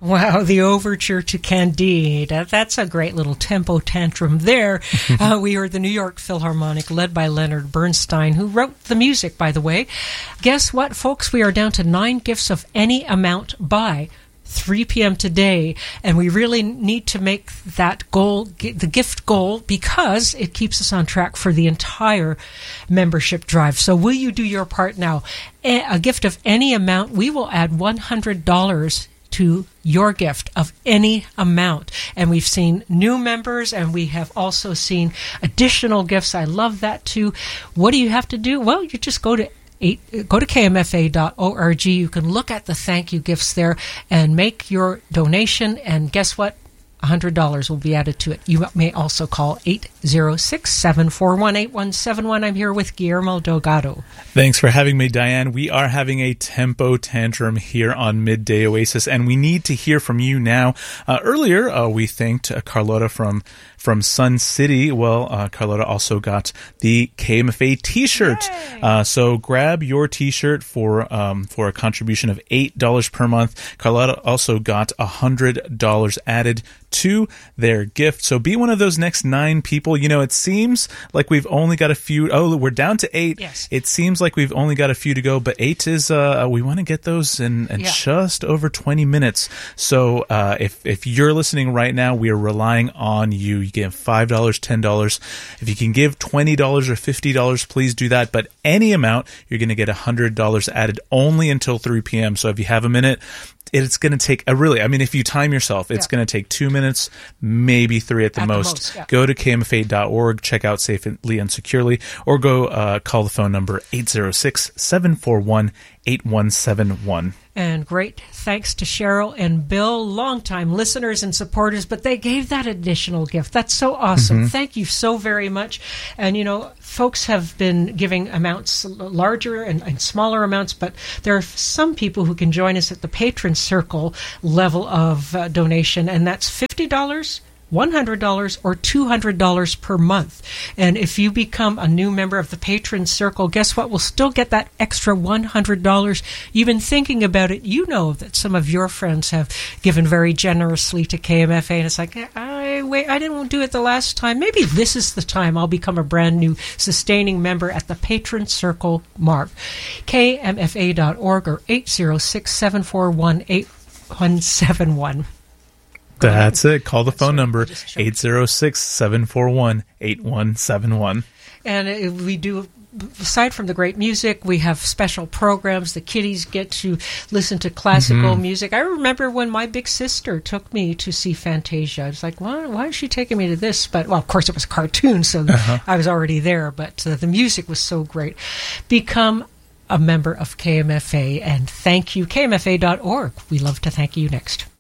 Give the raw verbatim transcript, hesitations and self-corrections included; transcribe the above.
Wow, the overture to Candide. Uh, that's a great little tempo tantrum there. uh, we heard the New York Philharmonic, led by Leonard Bernstein, who wrote the music, by the way. Guess what, folks? We are down to nine gifts of any amount by three p.m. today, and we really need to make that goal, the gift goal, because it keeps us on track for the entire membership drive. So will you do your part now? A gift of any amount, we will add one hundred dollars to your gift of any amount. And we've seen new members, and we have also seen additional gifts. I love that too. What do you have to do? Well, you just go to Eight, go to K M F A dot org. You can look at the thank you gifts there and make your donation. And guess what? one hundred dollars will be added to it. You may also call eight zero six, seven four one, eight one seven one. I'm here with Guillermo Delgado. Thanks for having me, Diane. We are having a tempo tantrum here on Midday Oasis, and we need to hear from you now. Uh, earlier, uh, we thanked uh, Carlota from from Sun City. Well, uh, Carlota also got the K M F A t-shirt. Uh, so grab your t-shirt for um, for a contribution of eight dollars per month. Carlota also got one hundred dollars added to their gift. So be one of those next nine people. You know, it seems like we've only got a few. Oh, we're down to eight. Yes. It seems like we've only got a few to go, but eight is, uh, we want to get those in, in yeah. just over twenty minutes. So uh, if, if you're listening right now, we are relying on you. You give five dollars, ten dollars. If you can give twenty dollars or fifty dollars, please do that. But any amount, you're going to get one hundred dollars added only until three p.m. So if you have a minute, it's going to take a really, I mean, if you time yourself, it's yeah. going to take two minutes, maybe three at the at most. The most yeah. Go to K M F A dot org, check out Safely and Securely, or go uh, call the phone number eight zero six, seven four one, eight one seven one. And great thanks to Cheryl and Bill, longtime listeners and supporters, but they gave that additional gift. That's so awesome. Mm-hmm. Thank you so very much. And, you know, folks have been giving amounts larger and, and smaller amounts, but there are some people who can join us at the Patron Circle level of uh, donation, and that's fifty dollars, one hundred dollars, or two hundred dollars per month. And if you become a new member of the Patron Circle, guess what? We'll still get that extra one hundred dollars. You've been thinking about it. You know that some of your friends have given very generously to K M F A, and it's like, I wait, I didn't do it the last time. Maybe this is the time I'll become a brand new sustaining member at the Patron Circle mark. K M F A dot org or eight zero six, seven four one, eight one seven one. That's it. Call the phone number, eight zero six, seven four one, eight one seven one. And we do, aside from the great music, we have special programs. The kiddies get to listen to classical mm-hmm. music. I remember when my big sister took me to see Fantasia. I was like, why, why is she taking me to this? But, well, of course, it was a cartoon, so uh-huh. I was already there. But uh, the music was so great. Become a member of K M F A, and thank you, K M F A dot org. We love to thank you next.